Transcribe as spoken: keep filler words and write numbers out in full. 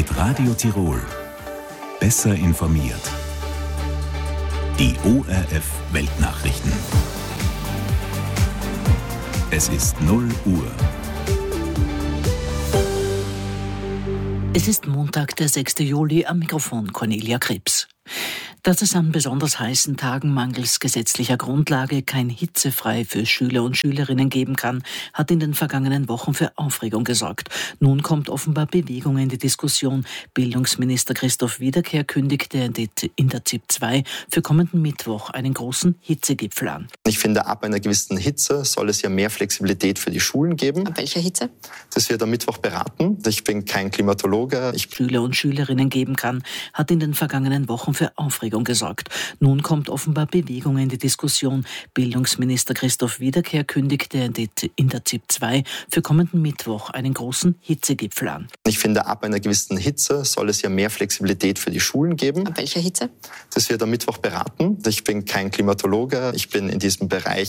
Mit Radio Tirol. Besser informiert. Die O R F Weltnachrichten. Es ist null Uhr. Es ist Montag, der sechste Juli, am Mikrofon Cornelia Krebs. Dass es an besonders heißen Tagen mangels gesetzlicher Grundlage kein Hitzefrei für Schüler und Schülerinnen geben kann, hat in den vergangenen Wochen für Aufregung gesorgt. Nun kommt offenbar Bewegung in die Diskussion. Bildungsminister Christoph Wiederkehr kündigte in der Z I P zwei für kommenden Mittwoch einen großen Hitzegipfel an. Ich finde, ab einer gewissen Hitze soll es ja mehr Flexibilität für die Schulen geben. Ab welcher Hitze? Das wird am Mittwoch beraten. Ich bin kein Klimatologe. Ich Schüler und Schülerinnen geben kann, hat in den vergangenen Wochen für Aufregung gesorgt. Nun kommt offenbar Bewegung in die Diskussion. Bildungsminister Christoph Wiederkehr kündigte in der Z I P zwei für kommenden Mittwoch einen großen Hitzegipfel an. Ich finde, ab einer gewissen Hitze soll es ja mehr Flexibilität für die Schulen geben. Ab welcher Hitze? Das wird am Mittwoch beraten. Ich bin kein Klimatologe. Ich bin in diesem Bereich